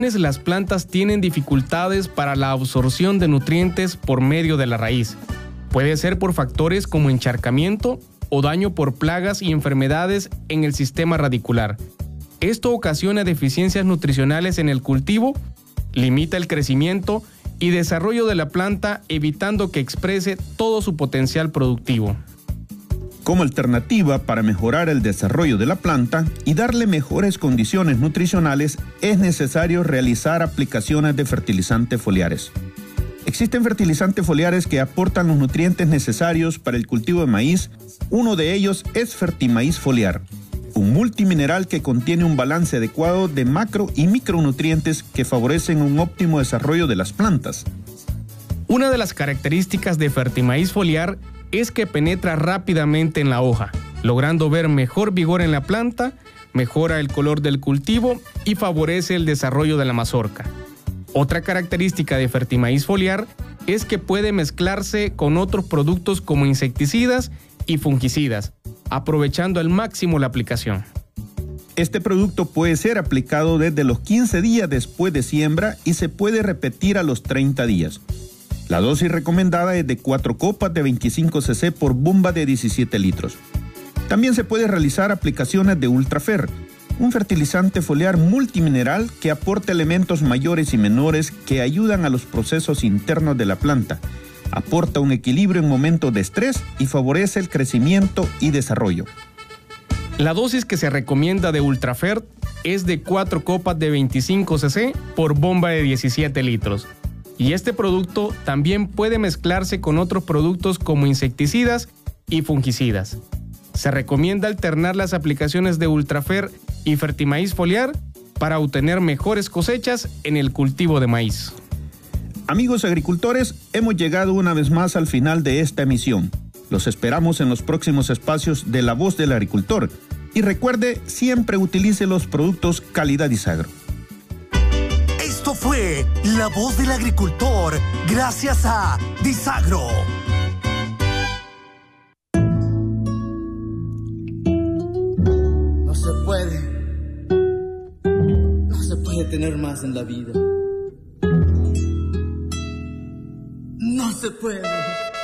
las plantas tienen dificultades para la absorción de nutrientes por medio de la raíz. Puede ser por factores como encharcamiento o daño por plagas y enfermedades en el sistema radicular. Esto ocasiona deficiencias nutricionales en el cultivo, limita el crecimiento y desarrollo de la planta, evitando que exprese todo su potencial productivo. Como alternativa para mejorar el desarrollo de la planta y darle mejores condiciones nutricionales, es necesario realizar aplicaciones de fertilizantes foliares. Existen fertilizantes foliares que aportan los nutrientes necesarios para el cultivo de maíz. Uno de ellos es Fertimaíz Foliar, un multimineral que contiene un balance adecuado de macro y micronutrientes que favorecen un óptimo desarrollo de las plantas. Una de las características de Fertimaíz Foliar es que penetra rápidamente en la hoja, logrando ver mejor vigor en la planta, mejora el color del cultivo y favorece el desarrollo de la mazorca. Otra característica de Fertimaíz Foliar es que puede mezclarse con otros productos como insecticidas y fungicidas, aprovechando al máximo la aplicación. Este producto puede ser aplicado desde los 15 días después de siembra y se puede repetir a los 30 días. La dosis recomendada es de 4 copas de 25 cc por bomba de 17 litros. También se puede realizar aplicaciones de Ultrafer, un fertilizante foliar multimineral que aporta elementos mayores y menores que ayudan a los procesos internos de la planta, aporta un equilibrio en momentos de estrés y favorece el crecimiento y desarrollo. La dosis que se recomienda de Ultrafer es de 4 copas de 25 cc por bomba de 17 litros. Y este producto también puede mezclarse con otros productos como insecticidas y fungicidas. Se recomienda alternar las aplicaciones de Ultrafer y Fertimaíz Foliar para obtener mejores cosechas en el cultivo de maíz. Amigos agricultores, hemos llegado una vez más al final de esta emisión. Los esperamos en los próximos espacios de La Voz del Agricultor. Y recuerde, siempre utilice los productos calidad Isagro. Esto fue La Voz del Agricultor, gracias a Disagro. No se puede tener más en la vida. No se puede.